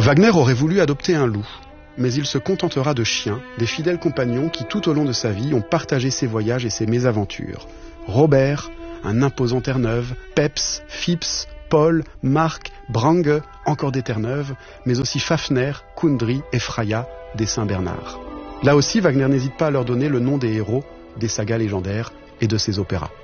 Wagner aurait voulu adopter un loup, mais il se contentera de chiens, des fidèles compagnons qui tout au long de sa vie ont partagé ses voyages et ses mésaventures. Robert, un imposant Terre-Neuve, Peps, Phipps, Paul, Marc, Brangue, encore des Terre-Neuve, mais aussi Fafner, Kundry et Freya, des Saint-Bernard. Là aussi, Wagner n'hésite pas à leur donner le nom des héros, des sagas légendaires et de ses opéras.